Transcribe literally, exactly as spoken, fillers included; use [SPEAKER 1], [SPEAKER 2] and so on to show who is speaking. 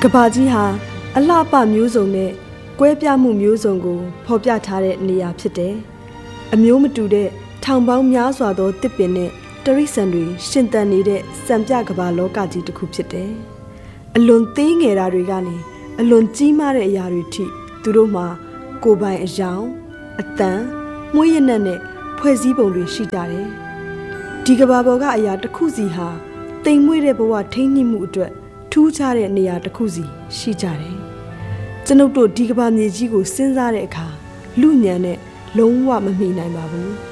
[SPEAKER 1] ကဘာကြီးဟာအလှပမျိုးစုံနဲ့ကွဲပြားမှုမျိုးစုံကိုဖော်ပြထားတဲ့နေရာဖြစ်တယ်။အမျိုးမတူတဲ့ထောင်ပေါင်းများစွာသောတစ်ပင်နဲ့တရိษံတွေရှင်သန်နေတဲ့စံပြကဘာလောကကြီးတစ်ခုဖြစ်တယ်။အလွန်သေးငယ်တာတွေကနေအလွန်ကြီးမားတဲ့အရာတွေထိသူတို့မှာကိုယ်ပိုင်အယောင်အတန်မွေးရနက်နဲ့ဖွဲ့စည်းပုံတွေရှိကြတယ်။ဒီကဘာပေါ်ကအရာတစ်ခုစီဟာတိမ်မွေ့တဲ့ဘဝထိန်းညှိမှုအတွက်ထူးခြားတဲ့နေရာတစ်ခုစီရှိကြတယ်။ကျွန်ုပ်တို့ဒီကဘာမြေကြီးကိုစဉ်းစားတဲ့အခါလူညံနဲ့လုံးဝမမိနိုင်ပါဘူး။